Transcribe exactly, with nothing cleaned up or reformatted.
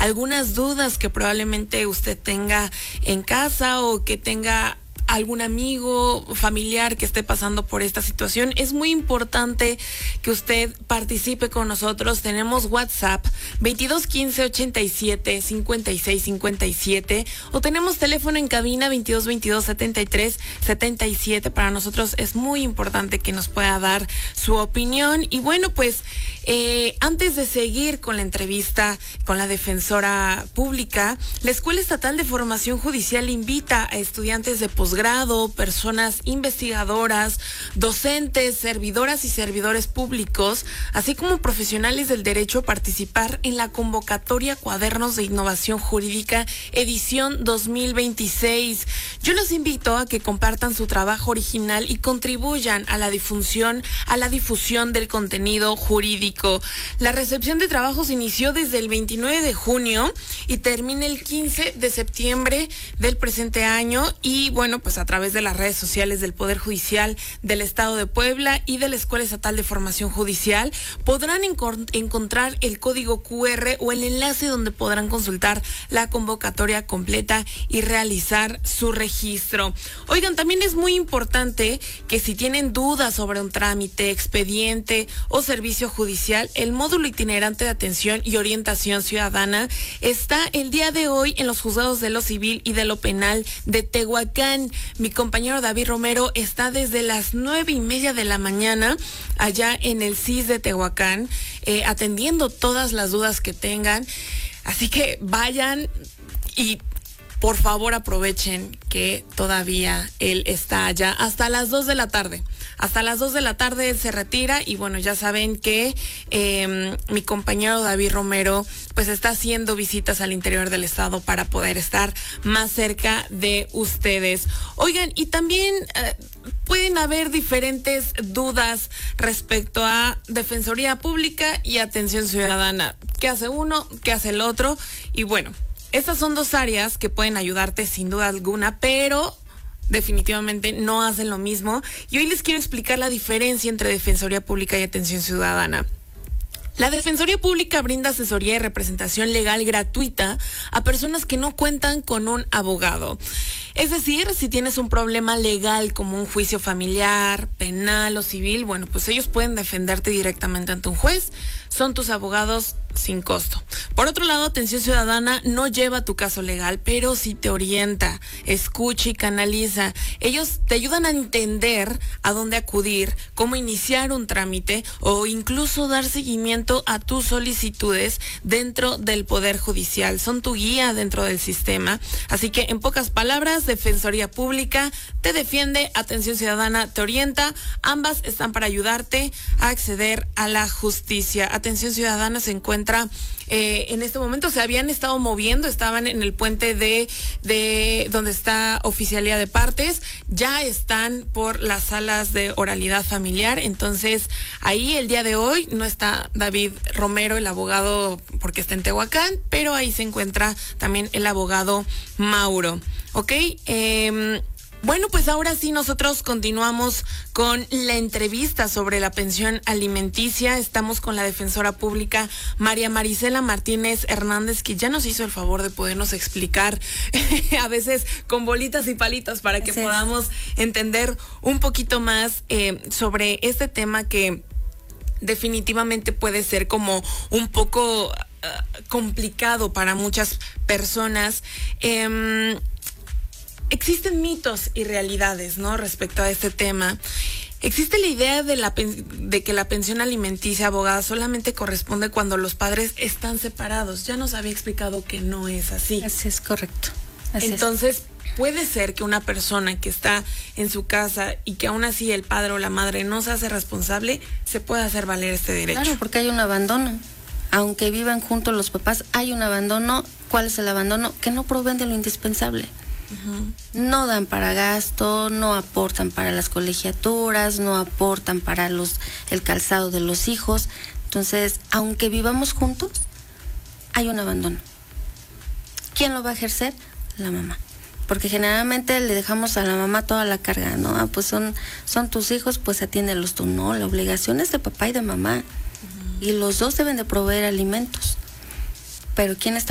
algunas dudas que probablemente usted tenga en casa o que tenga algún amigo, familiar que esté pasando por esta situación, es muy importante que usted participe con nosotros. Tenemos WhatsApp veintidós quince ochenta y siete cincuenta y seis cincuenta y siete o tenemos teléfono en cabina veintidós veintidós setenta y tres setenta y siete. Para nosotros es muy importante que nos pueda dar su opinión. Y bueno, pues eh, antes de seguir con la entrevista con la defensora pública, la Escuela Estatal de Formación Judicial invita a estudiantes de posgrado, personas investigadoras, docentes, servidoras y servidores públicos, así como profesionales del derecho a participar en la convocatoria Cuadernos de Innovación Jurídica edición dos mil veintiséis. Yo los invito a que compartan su trabajo original y contribuyan a la difusión, a la difusión del contenido jurídico. La recepción de trabajos inició desde el veintinueve de junio y termina el quince de septiembre del presente año. Y bueno, pues a través de las redes sociales del Poder Judicial del Estado de Puebla y de la Escuela Estatal de Formación Judicial podrán encont- encontrar el código cu erre o el enlace donde podrán consultar la convocatoria completa y realizar su registro. Oigan, también es muy importante que si tienen dudas sobre un trámite, expediente o servicio judicial, el módulo itinerante de atención y orientación ciudadana está el día de hoy en los juzgados de lo civil y de lo penal de Tehuacán. Mi compañero David Romero está desde las nueve y media de la mañana allá en el C I S de Tehuacán, eh, atendiendo todas las dudas que tengan. Así que vayan y por favor aprovechen que todavía él está allá hasta las dos de la tarde. Hasta las dos de la tarde él se retira y bueno, ya saben que eh, mi compañero David Romero pues está haciendo visitas al interior del estado para poder estar más cerca de ustedes. Oigan, y también eh, pueden haber diferentes dudas respecto a Defensoría Pública y Atención Ciudadana. ¿Qué hace uno? ¿Qué hace el otro? Y bueno, estas son dos áreas que pueden ayudarte sin duda alguna, pero definitivamente no hacen lo mismo. Y hoy les quiero explicar la diferencia entre Defensoría Pública y Atención Ciudadana. La Defensoría Pública brinda asesoría y representación legal gratuita a personas que no cuentan con un abogado. Es decir, si tienes un problema legal como un juicio familiar, penal o civil, bueno, pues ellos pueden defenderte directamente ante un juez. Son tus abogados sin costo. Por otro lado, Atención Ciudadana no lleva tu caso legal, pero sí te orienta, escucha y canaliza. Ellos te ayudan a entender a dónde acudir, cómo iniciar un trámite o incluso dar seguimiento a tus solicitudes dentro del Poder Judicial. Son tu guía dentro del sistema. Así que, en pocas palabras, Defensoría Pública te defiende, Atención Ciudadana te orienta. Ambas están para ayudarte a acceder a la justicia. Atención Ciudadana se encuentra Eh, en este momento, se habían estado moviendo, estaban en el puente de, de donde está Oficialía de Partes, ya están por las salas de oralidad familiar. Entonces ahí el día de hoy no está David Romero, el abogado, porque está en Tehuacán, pero ahí se encuentra también el abogado Mauro. ¿Ok? Eh, Bueno, pues ahora sí nosotros continuamos con la entrevista sobre la pensión alimenticia. Estamos con la defensora pública María Marisela Martínez Hernández, que ya nos hizo el favor de podernos explicar a veces con bolitas y palitos para que sí podamos entender un poquito más eh, sobre este tema que definitivamente puede ser como un poco uh, complicado para muchas personas. Eh, Existen mitos y realidades, ¿no?, respecto a este tema. Existe la idea de, la, de que la pensión alimenticia, abogada, solamente corresponde cuando los padres están separados. Ya nos había explicado que no es así. Así es, correcto. Así Entonces, es. puede ser que una persona que está en su casa y que aún así el padre o la madre no se hace responsable, se puede hacer valer este derecho. Claro, porque hay un abandono. Aunque vivan juntos los papás, hay un abandono. ¿Cuál es el abandono? Que no proveen de lo indispensable. Uh-huh. No dan para gasto, no aportan para las colegiaturas, no aportan para los el calzado de los hijos. Entonces, aunque vivamos juntos, hay un abandono. ¿Quién lo va a ejercer? La mamá. Porque generalmente le dejamos a la mamá toda la carga, ¿no? Ah, pues son, son tus hijos, pues atiéndelos tú. No, la obligación es de papá y de mamá. Uh-huh. Y los dos deben de proveer alimentos. Pero ¿quién está